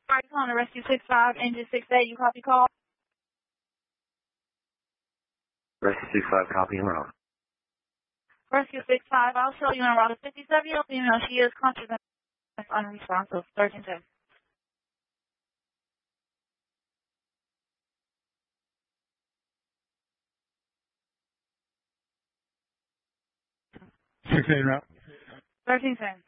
Alright, calling the Rescue 65, Engine 68, you copy call? Rescue 65, copy and route. Rescue 65, I'll show you on route 57-year-old female. She is conscious and unresponsive. 1310. Route. 1310.